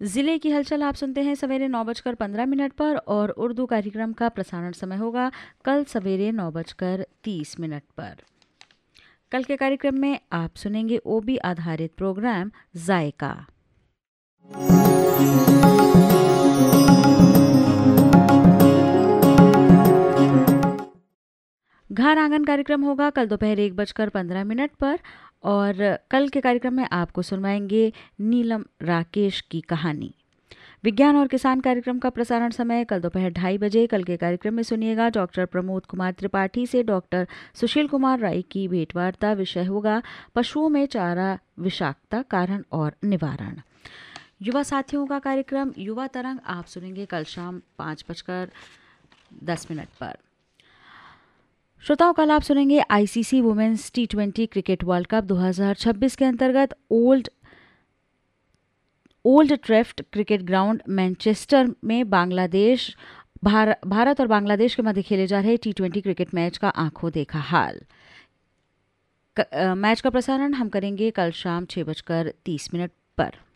जिले की हलचल आप सुनते हैं सवेरे 9:15 पर और उर्दू कार्यक्रम का प्रसारण समय होगा कल सवेरे 9:30 पर। कल के कार्यक्रम में आप सुनेंगे ओबी आधारित प्रोग्राम जायका। घर आंगन कार्यक्रम होगा कल दोपहर 1:15 पर और कल के कार्यक्रम में आपको सुनवाएंगे नीलम राकेश की कहानी। विज्ञान और किसान कार्यक्रम का प्रसारण समय कल दोपहर 2:30 कल के कार्यक्रम में सुनिएगा डॉक्टर प्रमोद कुमार त्रिपाठी से डॉक्टर सुशील कुमार राय की भेंटवार्ता। विषय होगा पशुओं में चारा विषाक्तता कारण और निवारण। युवा साथियों का कार्यक्रम युवा तरंग आप सुनेंगे कल शाम 5:10 पर। श्रोताओं कल आप सुनेंगे ICC women's T20 cricket world cup 2026 के अंतर्गत old Trafford cricket ground Manchester में भारत और बांग्लादेश के मध्य खेले जा रहे T20 क्रिकेट मैच का आंखों देखा हाल। मैच का प्रसारण हम करेंगे कल शाम 6:30 पर।